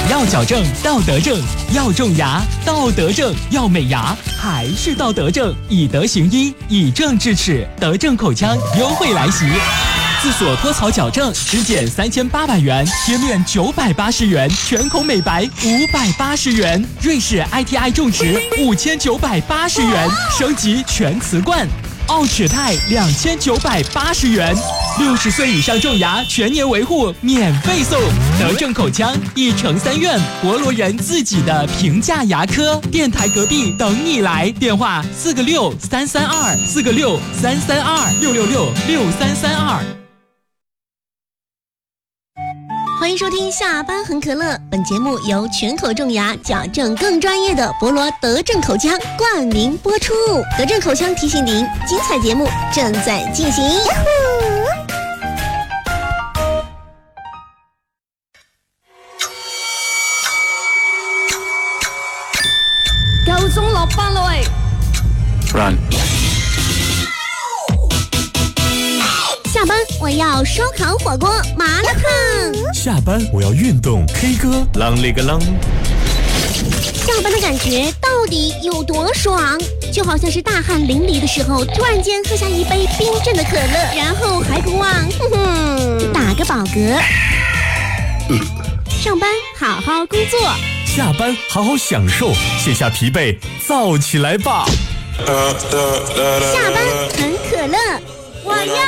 要矫正到德正，要种牙到德正，要美牙还是到德正，以德行医，以正治齿，德正口腔优惠来袭。自锁脱槽矫正只减3800元，贴面980元，全口美白580元，瑞士 ITI 种植5980元，升级全瓷冠。奥齿泰2980元，60岁以上种牙全年维护免费送。德正口腔1城3院，博罗人自己的平价牙科，电台隔壁等你来，电话4个6332，4个6332，6666332。 欢迎收听下班很可乐，本节目由全口种牙矫正更专业的博罗德正口腔冠名播出。德正口腔提醒您，精彩节目正在进行。 夠鐘落班啦喂 Run。 下班我要烧烤火锅麻辣烫， 下班我要运动 K 歌啷里个啷。 下班的感觉到底有多爽？就好像是大汗淋漓的时候，突然间喝下一杯冰镇的可乐，然后还不忘打个饱嗝。上班好好工作， 下班好好享受，卸下疲惫燥起来吧。 下班很可乐，我要